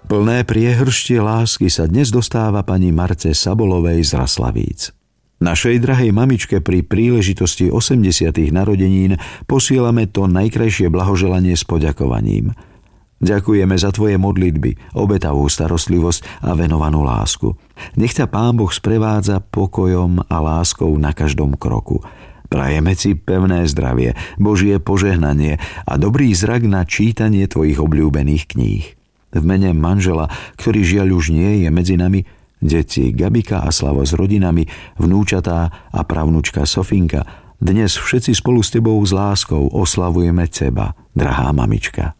Plné priehrštie lásky sa dnes dostáva pani Marce Sabolovej z Raslavíc. Našej drahej mamičke pri príležitosti 80. narodenín posielame to najkrajšie blahoželanie s poďakovaním. Ďakujeme za tvoje modlitby, obetavú starostlivosť a venovanú lásku. Nech ťa Pán Boh sprevádza pokojom a láskou na každom kroku. Prajeme ti pevné zdravie, Božie požehnanie a dobrý zrak na čítanie tvojich obľúbených kníh. V mene manžela, ktorý žiaľ už nie je medzi nami, deti Gabika a Slavo s rodinami, vnúčatá a pravnúčka Sofinka, dnes všetci spolu s tebou s láskou oslavujeme teba, drahá mamička.